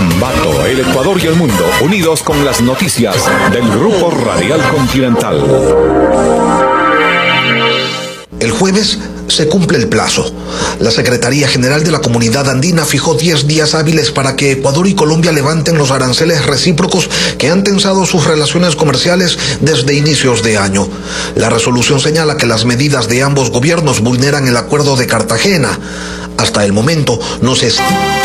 Ambato, el Ecuador y el mundo, unidos con las noticias del Grupo Radial Continental. El jueves se cumple el plazo. La Secretaría General de la Comunidad Andina fijó 10 días hábiles para que Ecuador y Colombia levanten los aranceles recíprocos que han tensado sus relaciones comerciales desde inicios de año. La resolución señala que las medidas de ambos gobiernos vulneran el Acuerdo de Cartagena. Hasta el momento no se